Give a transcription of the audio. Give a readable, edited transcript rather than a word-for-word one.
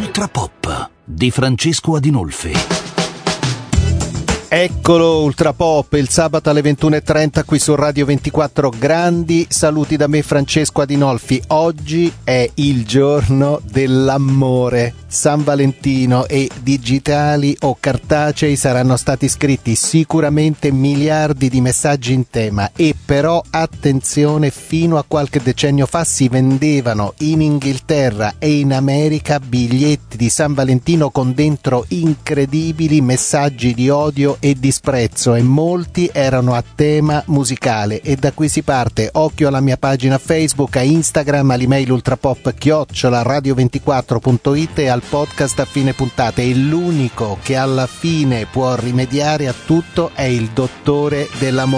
Ultra Pop di Francesco Adinolfi. Eccolo Ultra Pop, il sabato alle 21:30 qui su Radio 24. Grandi saluti da me, Francesco Adinolfi. Oggi è il giorno dell'amore. San Valentino, e digitali o cartacei saranno stati scritti sicuramente miliardi di messaggi in tema, e però attenzione, fino a qualche decennio fa si vendevano in Inghilterra e in America biglietti di San Valentino con dentro incredibili messaggi di odio e disprezzo, e molti erano a tema musicale. E da qui si parte. Occhio alla mia pagina Facebook, a Instagram, all'email ultrapop@radio24.it e al podcast a fine puntata. E l'unico che alla fine può rimediare a tutto è il dottore dell'amore.